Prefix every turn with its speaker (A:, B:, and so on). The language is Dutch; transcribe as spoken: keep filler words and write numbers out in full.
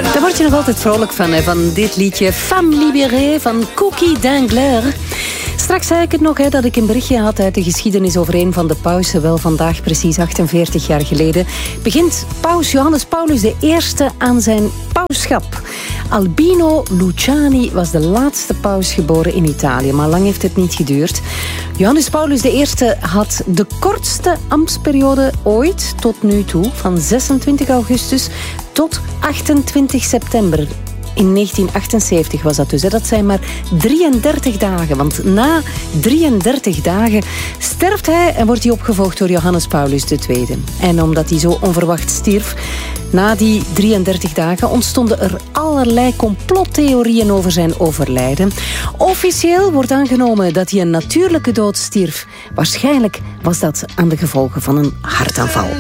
A: Daar word je nog altijd vrolijk van, hè, van dit liedje Femme Libérée van Cookie Dangler. Straks zei ik het nog, hè, dat ik een berichtje had uit de geschiedenis over een van de pausen. Wel, vandaag, precies achtenveertig jaar geleden, begint paus Johannes Paulus de Eerste aan zijn pauschap. Albino Luciani was de laatste paus geboren in Italië, maar lang heeft het niet geduurd. Johannes Paulus de Eerste had de kortste ambtsperiode ooit tot nu toe, van zesentwintig augustus tot achtentwintig september. In negentien achtenzeventig was dat dus. Hè. Dat zijn maar drieëndertig dagen. Want na drieëndertig dagen sterft hij en wordt hij opgevolgd door Johannes Paulus de Tweede. En omdat hij zo onverwacht stierf, na die drieëndertig dagen ontstonden er allerlei complottheorieën over zijn overlijden. Officieel wordt aangenomen dat hij een natuurlijke dood stierf. Waarschijnlijk was dat aan de gevolgen van een hartaanval.